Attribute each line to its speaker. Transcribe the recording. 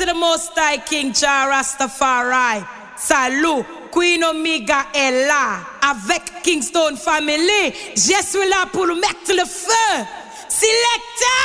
Speaker 1: the Most High King Jah Rastafari. Salut, Queen Omega est là, avec Kingston Family. Je suis là pour le mettre le feu. Selecta!